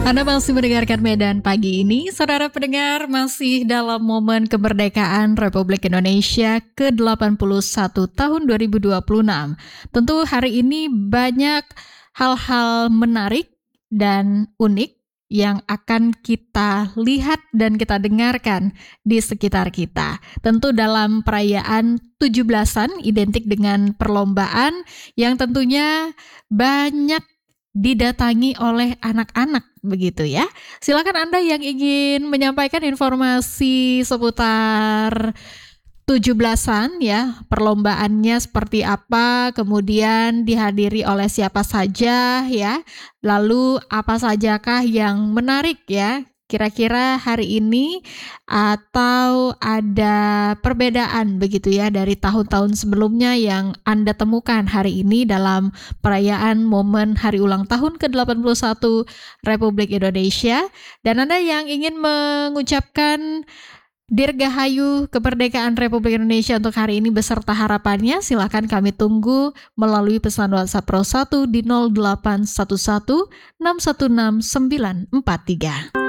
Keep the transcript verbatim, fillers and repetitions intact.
Anda masih mendengarkan Medan Pagi ini, saudara pendengar, masih dalam momen kemerdekaan Republik Indonesia ke delapan puluh satu tahun dua ribu dua puluh enam. Tentu hari ini banyak hal-hal menarik dan unik yang akan kita lihat dan kita dengarkan di sekitar kita. Tentu dalam perayaan tujuh belasan identik dengan perlombaan yang tentunya banyak didatangi oleh anak-anak, begitu ya. Silakan Anda yang ingin menyampaikan informasi seputar tujuh belasan ya, perlombaannya seperti apa, kemudian dihadiri oleh siapa saja ya, lalu apa sajakah yang menarik ya kira-kira hari ini, atau ada perbedaan begitu ya dari tahun-tahun sebelumnya yang Anda temukan hari ini dalam perayaan momen hari ulang tahun ke delapan puluh satu Republik Indonesia. Dan Anda yang ingin mengucapkan Dirgahayu kemerdekaan Republik Indonesia untuk hari ini beserta harapannya, silakan kami tunggu melalui pesan WhatsApp Pro satu di nol delapan satu satu enam satu enam sembilan empat tiga.